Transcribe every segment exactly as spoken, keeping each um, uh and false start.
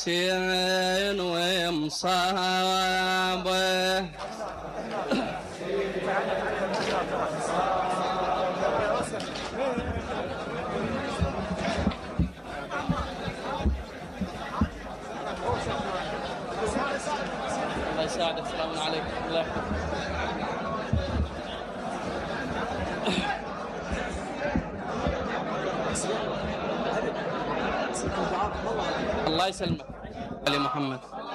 حسين ومصابه الله يساعدك. السلام عليكم. الله الله يسلمك علي محمد.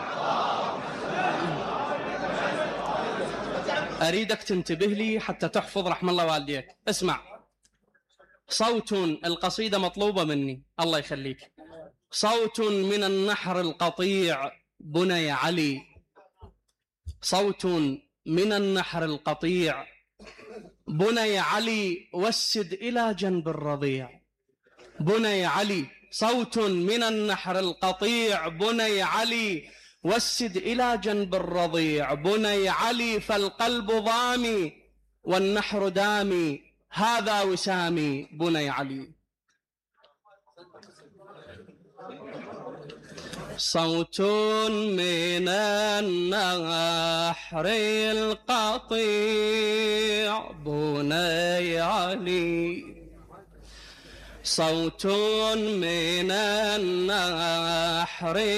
أريدك تنتبه لي حتى تحفظ رحم الله والديك. اسمع، صوت القصيدة مطلوبة مني، الله يخليك. صوت من النحر القطيع بني علي، صوت من النحر القطيع بني علي، وسد إلى جنب الرضيع. بني علي، صوت من النحر القطيع بني علي، وسد إلى جنب الرضيع. بني علي فالقلب ضامي والنحر دامي، هذا وسامي بني علي. صوت من النحر القطيع بني علي، صوت من النحر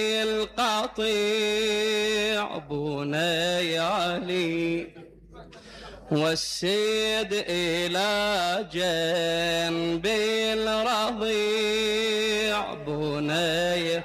القطيع بني علي، والسيد إلى جنب الرضيع بني